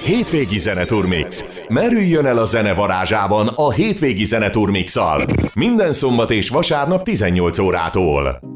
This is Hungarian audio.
Hétvégi Zeneturmix. Merüljön el a zene varázsában a Hétvégi Zeneturmix-szal. Minden szombat és vasárnap 18 órától.